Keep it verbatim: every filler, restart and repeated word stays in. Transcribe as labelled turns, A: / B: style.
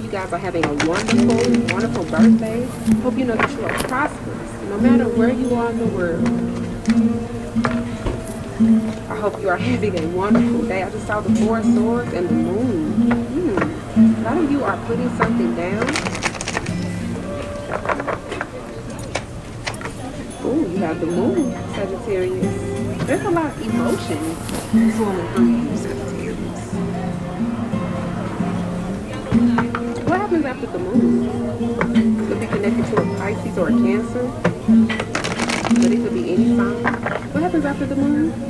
A: you guys are having a wonderful, wonderful birthday. Hope you know that you are prosperous, no matter where you are in the world. I hope you are having a wonderful day. I just saw the Four of Swords and the Moon. Hmm. A lot of you are putting something down. Oh, you have the Moon, Sagittarius. There's a lot of emotions flowing through you, Sagittarius. What happens after the Moon? Could be connected to a Pisces or a Cancer, but it could be any sign. What happens after the Moon?